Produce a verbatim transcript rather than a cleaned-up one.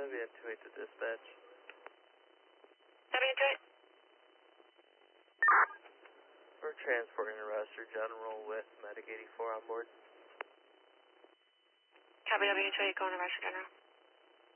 W two eight to dispatch. W two eight. We're transporting a Roster General with Medic eighty-four on board. Copy W two eight, going to Roster General.